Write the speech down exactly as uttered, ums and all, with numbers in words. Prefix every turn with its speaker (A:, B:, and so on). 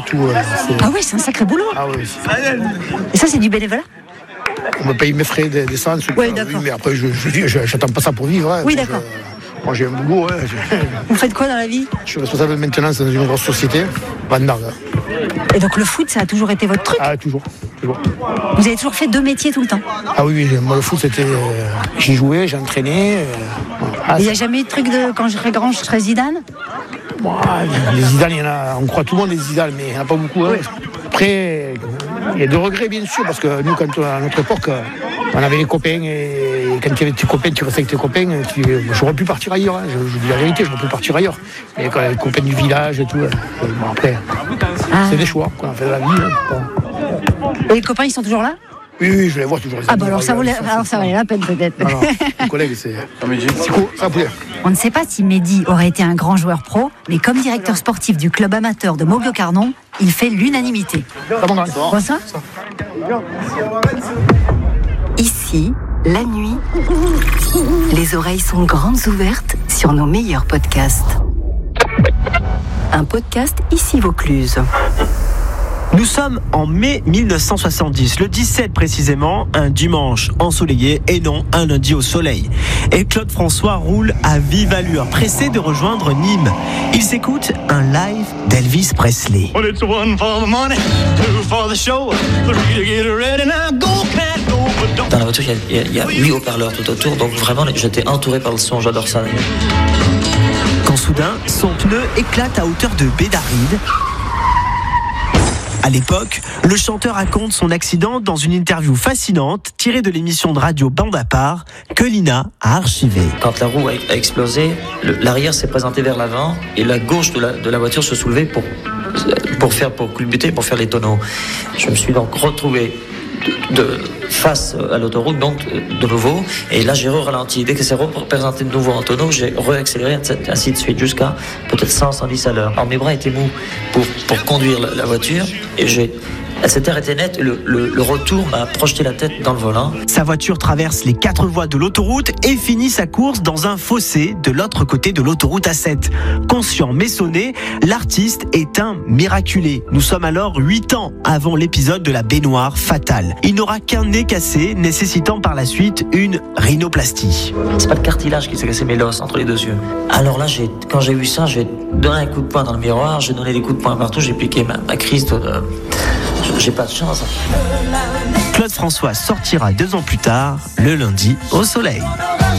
A: tout. Euh,
B: ah oui, c'est un sacré boulot.
A: Ah oui.
B: Et ça, c'est du bénévolat?
A: On me paye mes frais d'essence.
B: Oui, d'accord.
A: Oui, mais après, je n'attends pas ça pour vivre. Hein.
B: Oui, d'accord.
A: Je, moi, j'ai un boulot. Hein.
B: Vous faites quoi dans la vie?
A: Je suis responsable de maintenance dans une grosse société, Vandarg.
B: Et donc le foot, ça a toujours été votre truc?
A: Ah, toujours. toujours.
B: Vous avez toujours fait deux métiers tout le temps?
A: Ah oui, oui, moi le foot, c'était... Euh, j'y jouais, j'entraînais. Euh,
B: ah, il n'y a jamais eu de truc de quand je serai grand, je serai Zidane?
A: Bon, les Zidane, il y en a, on croit tout le monde les Zidane, mais il n'y en a pas beaucoup. Hein. Après, il y a des regrets, bien sûr, parce que nous, quand, à notre époque, on avait les copains, et quand tu avais tes copains, tu restais avec tes copains, tu, j'aurais pu partir ailleurs, hein, je, je dis la vérité, j'aurais pu partir ailleurs. Mais quand les copains du village et tout, bon, après, ah. c'est des choix qu'on a fait de la vie. Hein, bon.
B: Et les copains, ils sont toujours là?
A: Oui, oui, je les vois toujours. Les
B: ah bah alors ça, valait, alors ça valait la peine peut-être.
A: Non, non, mon collègue, c'est... c'est cool, ça plaît.
B: On ne sait pas si Mehdi aurait été un grand joueur pro, mais comme directeur sportif du club amateur de Moguio-Carnon, il fait l'unanimité. Quoi ça?
C: Ici, la nuit, les oreilles sont grandes ouvertes sur nos meilleurs podcasts. Un podcast Ici Vaucluse.
D: Nous sommes en mai mille neuf cent soixante-dix, le dix-sept précisément, un dimanche ensoleillé et non un lundi au soleil. Et Claude François roule à vive allure, pressé de rejoindre Nîmes. Il s'écoute un live d'Elvis Presley.
E: Dans la voiture, il y a, il y a huit haut-parleurs tout autour, donc vraiment j'étais entouré par le son, j'adore ça.
D: Quand soudain, son pneu éclate à hauteur de Bédaride. À l'époque, le chanteur raconte son accident dans une interview fascinante tirée de l'émission de radio Bande à part que Lina a archivée.
E: Quand la roue a explosé, le, l'arrière s'est présenté vers l'avant et la gauche de la, de la voiture se soulevait pour, pour, faire, pour culbuter, pour faire les tonneaux. Je me suis donc retrouvé de, de face à l'autoroute, donc de nouveau, et là j'ai re-ralenti. Dès que c'est représenté de nouveau en tonneau, j'ai re-accéléré, ainsi de suite, jusqu'à peut-être cent à cent dix à l'heure. Alors mes bras étaient mous pour, pour conduire la, la voiture, et j'ai... Elle s'était arrêtée net, le, le, le retour m'a projeté la tête dans le volant.
D: Sa voiture traverse les quatre voies de l'autoroute et finit sa course dans un fossé de l'autre côté de l'autoroute A sept. Conscient mais sonné, l'artiste est un miraculé. Nous sommes alors huit ans avant l'épisode de la baignoire fatale. Il n'aura qu'un nez cassé, nécessitant par la suite une rhinoplastie.
E: C'est pas le cartilage qui s'est cassé, mais l'os entre les deux yeux. Alors là, j'ai, quand j'ai vu ça, j'ai donné un coup de poing dans le miroir, j'ai donné des coups de poing partout, j'ai piqué ma, ma crise de... J'ai pas de chance.
D: Claude François sortira deux ans plus tard, le lundi, au soleil.